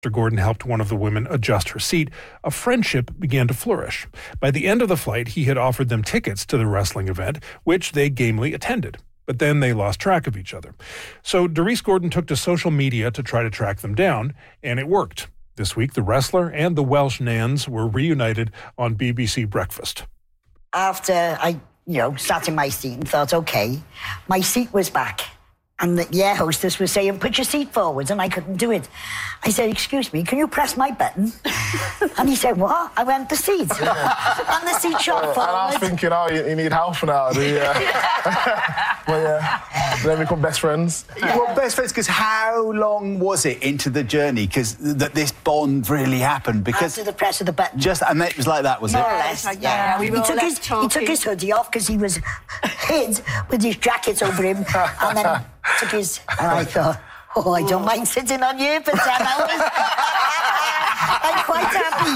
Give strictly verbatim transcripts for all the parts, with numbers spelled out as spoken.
After Gordon helped one of the women adjust her seat, a friendship began to flourish. By the end of the flight, he had offered them tickets to the wrestling event, which they gamely attended. But then they lost track of each other. So Doris Gordon took to social media to try to track them down, and it worked. This week, the wrestler and the Welsh Nans were reunited on B B C Breakfast. After I, you know, sat in my seat and thought, OK, my seat was back. And the air hostess was saying, put your seat forwards, and I couldn't do it. I said, excuse me, can you press my button? And he said, what? I went, the seat. And the seat shot forward. And I was thinking, oh, you, you need help now, do you? Well, yeah, then we become best friends. Well, best friends, because how long was it into the journey because that this bond really happened? Because after the press of the button. Just, and it was like that, was More it? or less, yeah. yeah. We he, were took his, he took his hoodie off because he was hid with his jacket over him, and then took his... And I thought, oh, I don't mind sitting on you for ten hours. I'm quite happy.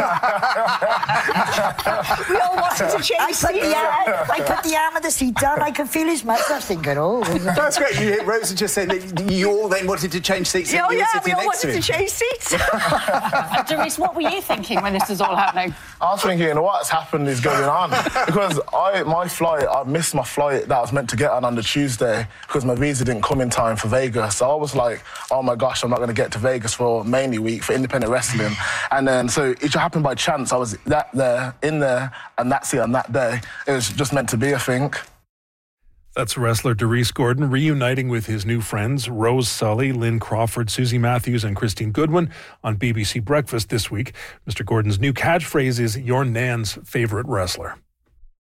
We all wanted to change I put, the arm, I put the arm of the seat down. I could feel his moustache thinking, oh. That's great. You, Rosa just said that you all then wanted to change seats. Oh, and you yeah, were we sitting all next to wanted him. to change seats. Doris, what were you thinking when this was all happening? I was thinking, what's happened is going on. Because I, my flight, I missed my flight that I was meant to get on on the Tuesday because my visa didn't come in time for Vegas. So I was like, oh my gosh, I'm not going to get to Vegas for Mania Week, for independent wrestling. And then, so it just happened by chance. I was that there, in there, and that's it on that day. It was just meant to be, I think. That's wrestler Doris Gordon reuniting with his new friends Rose Sully, Lynn Crawford, Susie Matthews and Christine Goodwin on B B C Breakfast this week. Mister Gordon's new catchphrase is your Nan's favourite wrestler.